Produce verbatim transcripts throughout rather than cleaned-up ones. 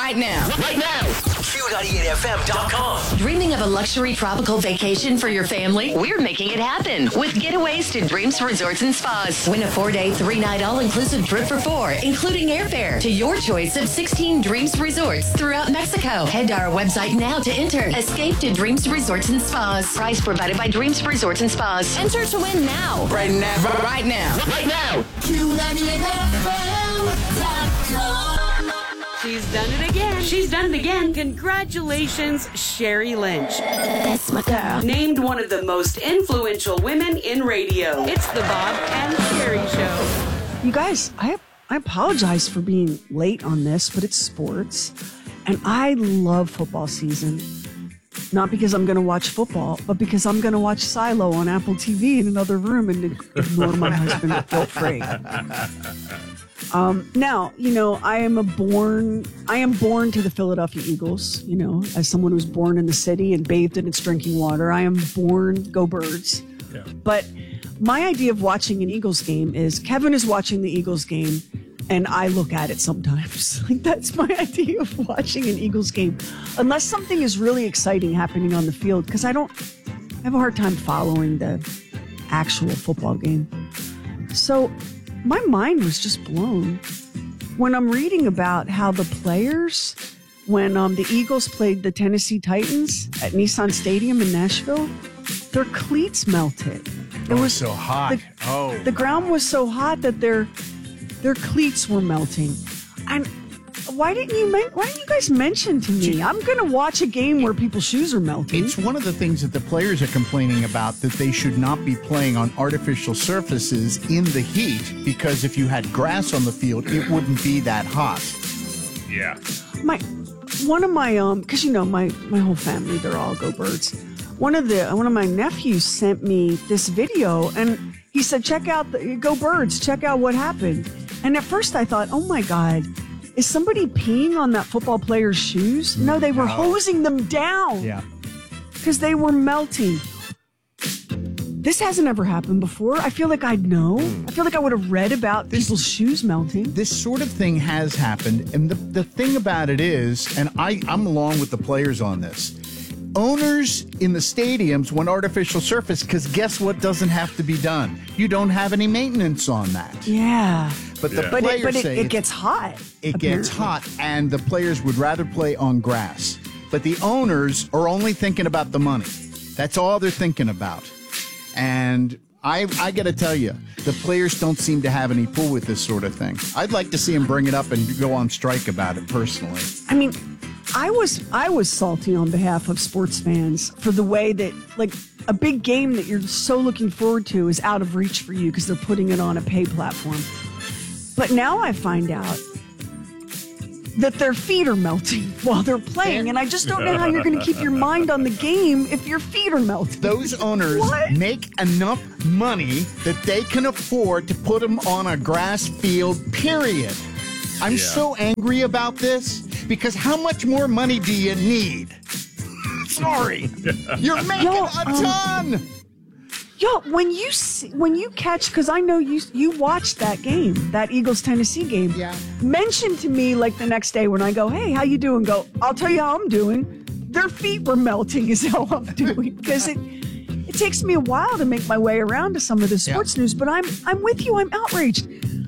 right now. Right now. Q ninety-eight F M dot com. Dreaming of a luxury tropical vacation for your family? We're making it happen with getaways to Dreams Resorts and Spas. Win a four-day, three-night all-inclusive trip for four, including airfare to your choice of sixteen Dreams Resorts throughout Mexico. Head to our website now to enter. Escape to Dreams Resorts and Spas. Prize provided by Dreams Resorts and Spas. Enter to win now. Right now. Right now. Right now. Q ninety-eight F M dot com. She's done it again. She's done it again. Congratulations, Sherry Lynch. That's my girl. Named one of the most influential women in radio. It's the Bob and Sherry Show. You guys, I I apologize for being late on this, but it's sports. And I love football season. Not because I'm going to watch football, but because I'm going to watch Silo on Apple T V in another room and ignore my husband guilt-free. Um, now, you know, I am a born, I am born to the Philadelphia Eagles, you know, as someone who was born in the city and bathed in its drinking water. I am born, go Birds. Yeah. But my idea of watching an Eagles game is Kevin is watching the Eagles game and I look at it sometimes. Like, that's my idea of watching an Eagles game. Unless something is really exciting happening on the field, because I don't, I have a hard time following the actual football game. So my mind was just blown when I'm reading about how the players, when um, the Eagles played the Tennessee Titans at Nissan Stadium in Nashville, their cleats melted. It oh, was so hot. The, oh, the ground was so hot that their their cleats were melting. And why didn't you men- why didn't you guys mention to me? I'm going to watch a game where people's shoes are melting. It's one of the things that the players are complaining about, that they should not be playing on artificial surfaces in the heat, because if you had grass on the field, it wouldn't be that hot. Yeah. My one of my um because you know my my whole family, they're all go Birds. One of the one of my nephews sent me this video and he said, check out the go Birds, check out what happened. And at first I thought, oh my God, is somebody peeing on that football player's shoes? No, they were no. hosing them down. Yeah. Because they were melting. This hasn't ever happened before. I feel like I'd know. I feel like I would have read about this, people's shoes melting. This sort of thing has happened. And the, the thing about it is, and I, I'm along with the players on this, owners in the stadiums want artificial surface because guess what doesn't have to be done? You don't have any maintenance on that. Yeah. But the yeah. But players it, but it, say it gets hot. It apparently. gets hot, and the players would rather play on grass. But the owners are only thinking about the money. That's all they're thinking about. And I, I got to tell you, the players don't seem to have any pull with this sort of thing. I'd like to see them bring it up and go on strike about it personally. I mean, I was I was salty on behalf of sports fans for the way that, like, a big game that you're so looking forward to is out of reach for you because they're putting it on a pay platform. But now I find out that their feet are melting while they're playing, and I just don't know how you're going to keep your mind on the game if your feet are melting. Those owners What? make enough money that they can afford to put them on a grass field, period. I'm Yeah. so angry about this because how much more money do you need? Sorry. You're making Yo, a um, ton. Yo, when you see, when you catch, because I know you you watched that game, that Eagles-Tennessee game. Yeah. Mention to me, like, the next day when I go, hey, how you doing? Go, I'll tell you how I'm doing. Their feet were melting is how I'm doing. Because it it takes me a while to make my way around to some of the sports Yeah. news, but I'm I'm with you. I'm outraged.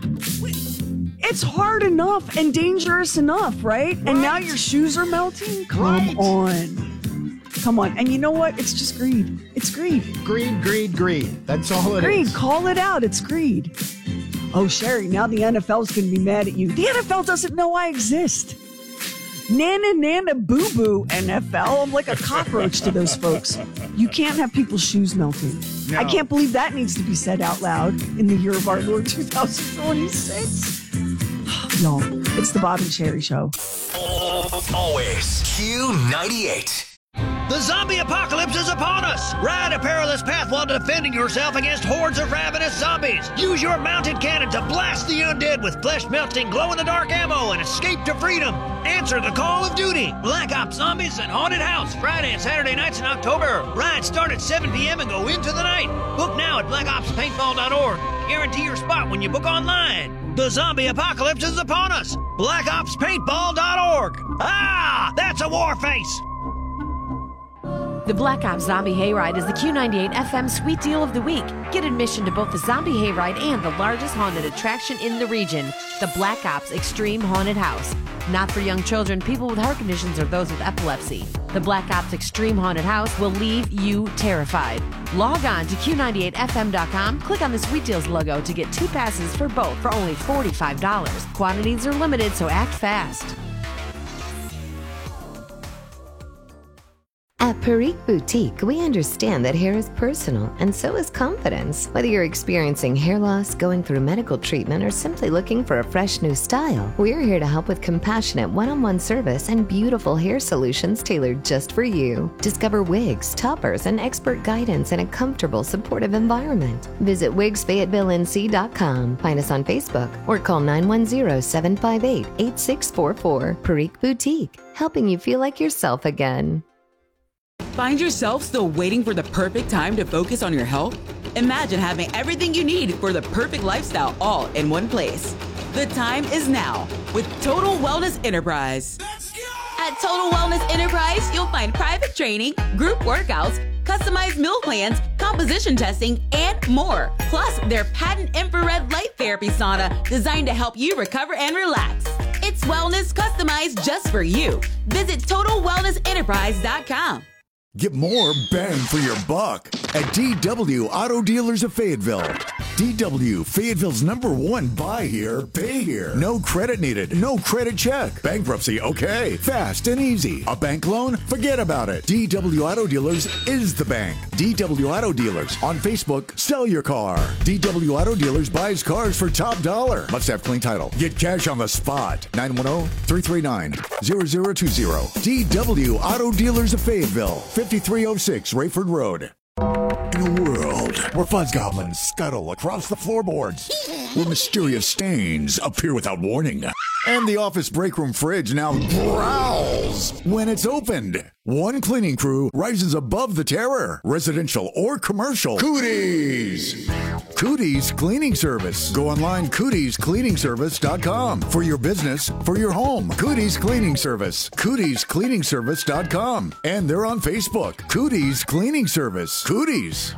It's hard enough and dangerous enough, right? And now your shoes are melting? Come Right. on. Come on. And you know what? It's just greed. It's greed. Greed, greed, greed. That's all it Greed. is. Call it out. It's greed. Oh, Sherry, now the N F L's going to be mad at you. The N F L doesn't know I exist. Nana, nana, boo, boo, N F L. I'm like a cockroach to those folks. You can't have people's shoes melting. No. I can't believe that needs to be said out loud in the year of our Lord two thousand twenty-six. Y'all, it's the Bob and Sherry Show. Always Q ninety-eight. The zombie apocalypse is upon us! Ride a perilous path while defending yourself against hordes of ravenous zombies! Use your mounted cannon to blast the undead with flesh-melting, glow-in-the-dark ammo and escape to freedom! Answer the call of duty! Black Ops Zombies and Haunted House, Friday and Saturday nights in October. Rides start at seven p.m. and go into the night. Book now at black ops paintball dot org. Guarantee your spot when you book online. The zombie apocalypse is upon us. black ops paintball dot org. Ah, that's a war face. The Black Ops Zombie Hayride is the Q ninety-eight F M Sweet Deal of the Week. Get admission to both the Zombie Hayride and the largest haunted attraction in the region, the Black Ops Extreme Haunted House. Not for young children, people with heart conditions, or those with epilepsy. The Black Ops Extreme Haunted House will leave you terrified. Log on to Q ninety-eight F M dot com, click on the Sweet Deals logo to get two passes for both for only forty-five dollars. Quantities are limited, so act fast. At Perique Boutique, we understand that hair is personal, and so is confidence. Whether you're experiencing hair loss, going through medical treatment, or simply looking for a fresh new style, we're here to help with compassionate one-on-one service and beautiful hair solutions tailored just for you. Discover wigs, toppers, and expert guidance in a comfortable, supportive environment. Visit wigs fayetteville N C dot com, find us on Facebook, or call nine one zero, seven five eight, eight six four four. Perique Boutique, helping you feel like yourself again. Find yourself still waiting for the perfect time to focus on your health? Imagine having everything you need for the perfect lifestyle all in one place. The time is now with Total Wellness Enterprise. At Total Wellness Enterprise, you'll find private training, group workouts, customized meal plans, composition testing, and more. Plus, their patent infrared light therapy sauna designed to help you recover and relax. It's wellness customized just for you. Visit total wellness enterprise dot com. Get more bang for your buck at D W Auto Dealers of Fayetteville. D W, Fayetteville's number one buy here, pay here. No credit needed, no credit check. Bankruptcy, okay. Fast and easy. A bank loan? Forget about it. D W Auto Dealers is the bank. D W Auto Dealers. On Facebook, sell your car. D W Auto Dealers buys cars for top dollar. Must have clean title. Get cash on the spot. nine one zero, three three nine, zero zero two zero. D W Auto Dealers of Fayetteville. fifty-three oh six Rayford Road. In a world where fuzz goblins scuttle across the floorboards, where mysterious stains appear without warning, and the office break room fridge now growls when it's opened, one cleaning crew rises above the terror, residential or commercial. Cooties! Cooties Cleaning Service. Go online, cooties cleaning service dot com. For your business, for your home. Cooties Cleaning Service. cooties cleaning service dot com. And they're on Facebook. Cooties Cleaning Service. Cooties.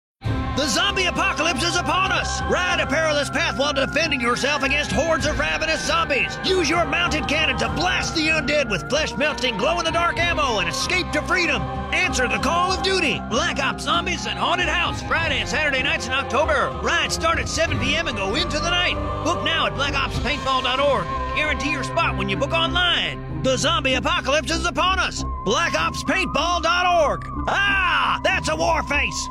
The zombie apocalypse is upon us. Ride a perilous path while defending yourself against hordes of ravenous zombies. Use your mounted cannon to blast the undead with flesh-melting, glow-in-the-dark ammo and escape to freedom. Answer the call of duty. Black Ops Zombies and Haunted House, Friday and Saturday nights in October. Rides start at seven p.m. and go into the night. Book now at black ops paintball dot org. Guarantee your spot when you book online. The zombie apocalypse is upon us. black ops paintball dot org. Ah, that's a war face.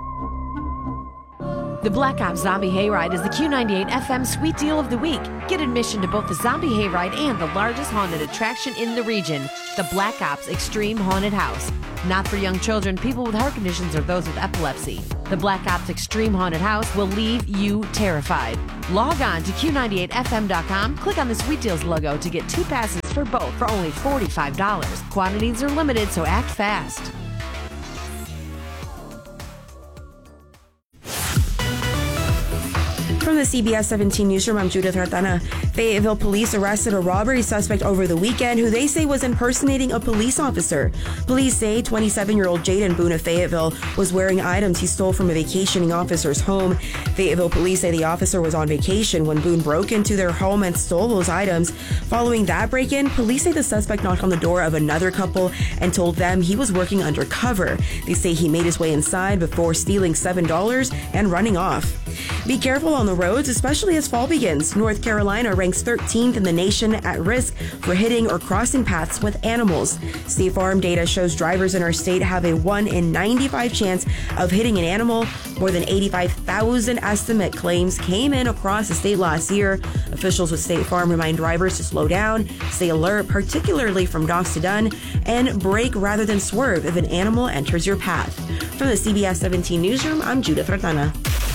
The Black Ops Zombie Hayride is the Q ninety-eight F M Sweet Deal of the Week. Get admission to both the Zombie Hayride and the largest haunted attraction in the region, the Black Ops Extreme Haunted House. Not for young children, people with heart conditions, or those with epilepsy. The Black Ops Extreme Haunted House will leave you terrified. Log on to Q ninety-eight F M dot com, click on the Sweet Deals logo to get two passes for both for only forty-five dollars. Quantities are limited, so act fast. From the C B S seventeen newsroom, I'm Judith Ratana. Fayetteville police arrested a robbery suspect over the weekend who they say was impersonating a police officer. Police say twenty-seven-year-old Jaden Boone of Fayetteville was wearing items he stole from a vacationing officer's home. Fayetteville police say the officer was on vacation when Boone broke into their home and stole those items. Following that break-in, police say the suspect knocked on the door of another couple and told them he was working undercover. They say he made his way inside before stealing seven dollars and running off. Be careful on the roads, especially as fall begins. North Carolina ranks thirteenth in the nation at risk for hitting or crossing paths with animals. State Farm data shows drivers in our state have a one in ninety-five chance of hitting an animal. More than eighty-five thousand estimate claims came in across the state last year. Officials with State Farm remind drivers to slow down, stay alert, particularly from dusk to dawn, and brake rather than swerve if an animal enters your path. From the C B S seventeen newsroom, I'm Judith Ratana.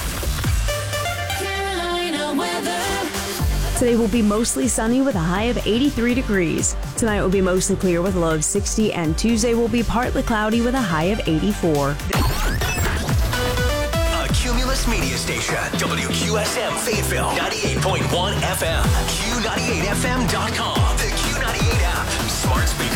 Today will be mostly sunny with a high of eighty-three degrees. Tonight will be mostly clear with a low of sixty, and Tuesday will be partly cloudy with a high of eighty-four. A cumulative Peerless Media Station. W Q S M Fayetteville, ninety-eight point one F M. Q ninety-eight F M dot com. The Q ninety-eight app. Smart speaker